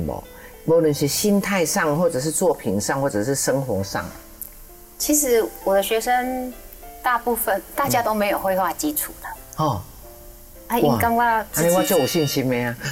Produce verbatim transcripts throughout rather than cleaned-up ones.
无？无论是心态上，或者是作品上，或者是生活上。 其实我的学生大部分大家都没有绘画基础的。哦。啊，因刚我自己， 我就有信心没啊。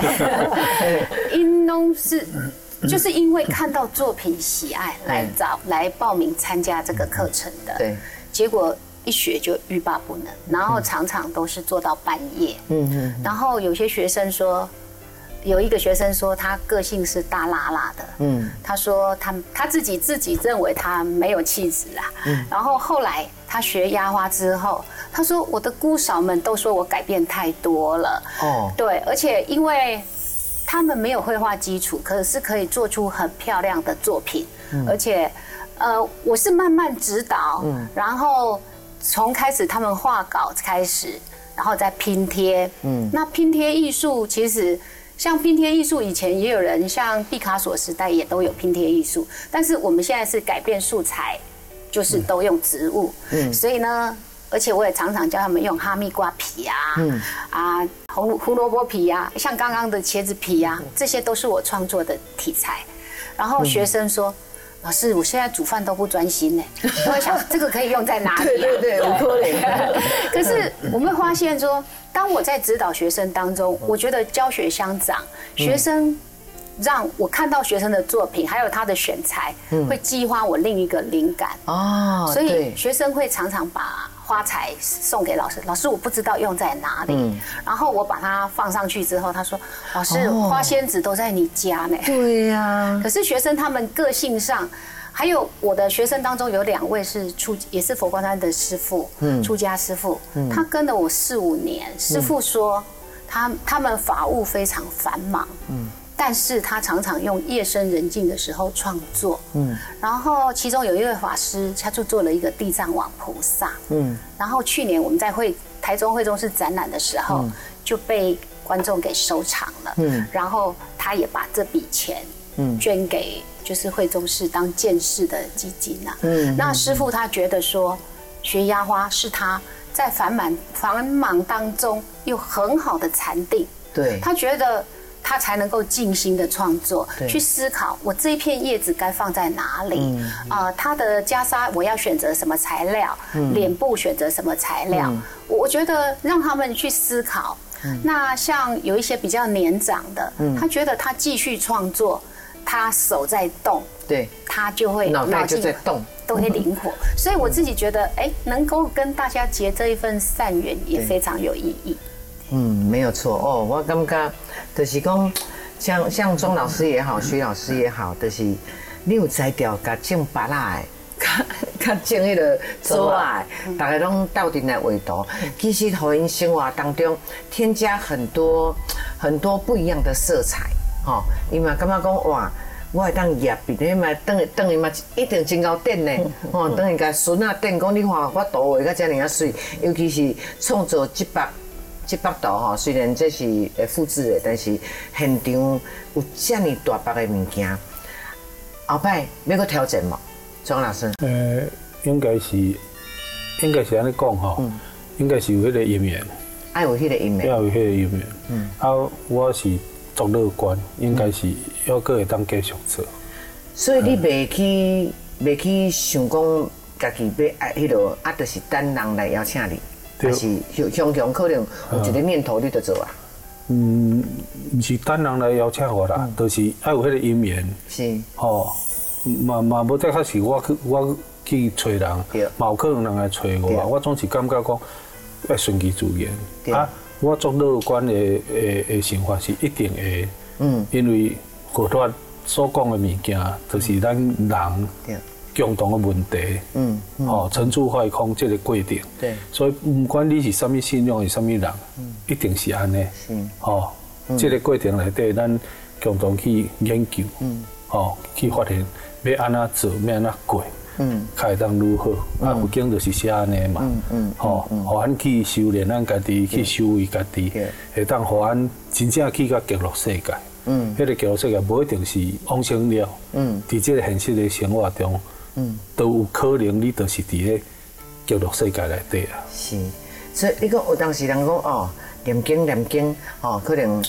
因都是。就是因为看到作品喜爱来找来报名参加这个课程的，对，结果一学就欲罢不能，然后常常都是做到半夜，嗯嗯，然后有些学生说，有一个学生说他个性是大辣辣的，嗯，他说他他自己自己认为他没有气质啦，嗯，然后后来他学压花之后，他说我的姑嫂们都说我改变太多了，哦，对，而且因为。他们没有绘画基础，可是可以做出很漂亮的作品，嗯、而且，呃，我是慢慢指导，嗯、然后从开始他们画稿开始，然后再拼贴，嗯，那拼贴艺术其实像拼贴艺术以前也有人像毕卡索时代也都有拼贴艺术，但是我们现在是改变素材，就是都用植物，嗯，所以呢。而且我也常常教他们用哈密瓜皮啊，嗯、啊红胡萝卜皮啊，像刚刚的茄子皮啊，这些都是我创作的题材。然后学生说：“嗯、老师，我现在煮饭都不专心呢。”我会想这个可以用在哪里、啊？ 对对对，我可以。 可是我们会发现说，当我在指导学生当中，我觉得教学相长，学生。让我看到学生的作品，还有他的选材，嗯、会激发我另一个灵感哦。所以学生会常常把花材送给老师，老师我不知道用在哪里，嗯、然后我把它放上去之后，他说：“老师，哦、花仙子都在你家呢。” 对呀、啊。 可是学生他们个性上，还有我的学生当中有两位是出也是佛光山的师傅，嗯、出家师傅，嗯、他跟了我四五年。师傅说他他们法务非常繁忙，嗯。但是他常常用夜深人静的时候创作，嗯，然后其中有一位法师，他就做了一个地藏王菩萨，嗯，然后去年我们在会台中会中市展览的时候，嗯、就被观众给收藏了，嗯，然后他也把这笔钱，嗯，捐给就是会中市当建士的基金啊，嗯，那师父他觉得说，学压花是他在繁忙繁忙当中有很好的禅定，对，他觉得。他才能够静心的创作，去思考我这一片叶子该放在哪里，啊、呃，它的袈裟我要选择什么材料，嗯、脸部选择什么材料，嗯、我觉得让他们去思考。嗯、那像有一些比较年长的，嗯、他觉得他继续创作，他手在动，对，他就会脑袋就在动， 都会灵活。所以我自己觉得，哎，能够跟大家结这一份善缘也非常有意义。 嗯，没有错哦，我感觉就是讲，像像钟老师也好，徐老师也好，就是你有才调，甲种别啦的，甲甲种迄个做啊，大家拢斗阵来画图，其实互因生活当中添加很多很多不一样的色彩，吼、哦，伊嘛感觉讲哇。我会当业，并且嘛，等于等于嘛，一定真够点呢。吼，等于甲孙仔点讲，你看我图画甲遮尔啊水，尤其是创作这幅这幅图吼，虽然这是诶复制的，但是现场有遮尔大幅的物件，后摆要搁调整嘛，庄老师。 呃，应该是应该是安尼讲吼，应该是有迄个因缘， 爱有迄个因缘， 要有迄个因缘。嗯，啊，我是。足乐观，应该是要搁会当继续做。 所以你袂去袂去想讲家己要爱迄落，啊，就是等人来邀请你，还是常常可能有一个念头你就做啊？ 嗯，毋是等人来邀请我啦，就是爱有迄个因缘。是。吼，嘛嘛无得较是我去我去找人，嘛有可能人来找我，我总是感觉讲要顺其自然啊。我做乐观的诶诶想法是一定会，嗯，因为和我所讲的物件，就是咱人共同的问题，嗯，哦，层出不穷这个过程，对，所以不管你是什么信仰，是什么人，嗯，一定是安尼，嗯，哦，这个过程内底，咱共同去研究，嗯，哦，去发现要安怎做，要安怎过。嗯，开当如何？啊，佛经就是写安尼嘛。嗯嗯，吼，互咱去修炼咱家己，去修为家己，会当互咱真正去到极乐世界。嗯，迄个极乐世界无一定是往生了。嗯，伫这个现实的生活中，嗯，都有可能你就是伫咧极乐世界内底啊。 是，所以你讲有当时人讲哦，念经念经，哦，可能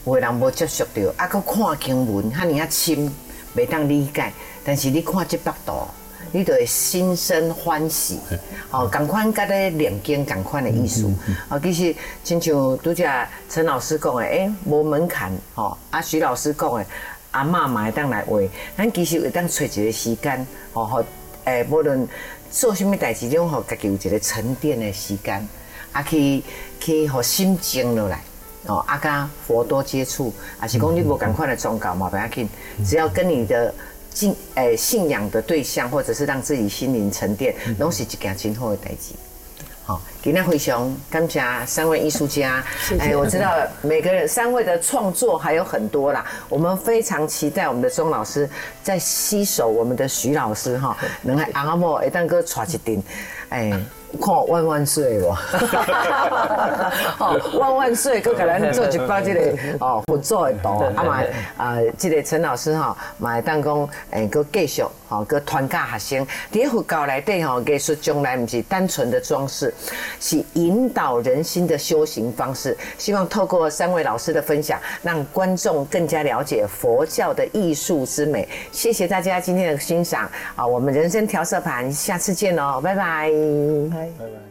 有的人无接触到，啊，佮看经文，遐尼啊深，袂当理解。但是你看这幅图，你就会心生欢喜。哦，同款甲咧念经同款的意思。哦，其实亲像拄则陈老师讲的，诶，无门槛。哦，啊，徐老师讲的，阿嬷嘛会当来画，咱其实会当找一个时间，哦，互诶，无论做啥物代志，拢互家己有一个沉淀的时间，啊，去去互心静落来。哦，啊，跟佛多接触，啊是讲你无同款的宗教嘛，不要紧，只要跟你的信诶信仰的对象，或者是让自己心灵沉淀，拢是一件真好的代志。好，今天非常感谢三位艺术家，哎，我知道每个人三位的创作还有很多啦，我们非常期待我们的钟老师在携手我们的徐老师哈，能来阿莫会当个带一阵，哎。看万万岁哦！哦，万万岁！佮给咱做一包这个哦合作的图，啊嘛啊，这个陈老师哈，嘛会当讲诶，佮继续吼，佮传教学生。伫佛教内底吼，艺术从来不是单纯的装饰，是引导人心的修行方式。希望透过三位老师的分享，让观众更加了解佛教的艺术之美。谢谢大家今天的欣赏啊！我们人生调色盘，下次见喽，拜拜。拜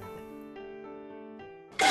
拜。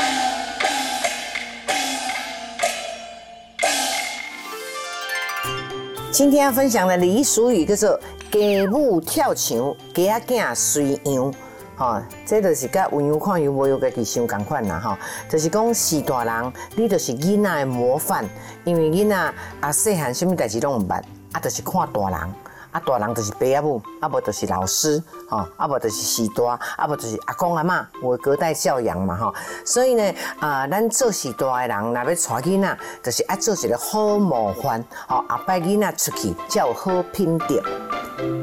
今天要分享的俚俗语叫做“家母跳墙，家囝随样”。吼，这就是甲有样看样，无样家己想共款啦吼。就是讲是大人，你就是囡仔的模范，因为囡仔啊细汉什么代志拢唔捌，啊就是看大人。啊，大人就是爸阿母，啊无就是老师，吼，啊无就是时代，啊无就是阿公阿嬷，有隔代教养嘛，吼。所以呢，啊、呃，咱做时代的人，若要带囡仔，就是爱做一个好模范，吼，后摆囡仔出去才有好品德。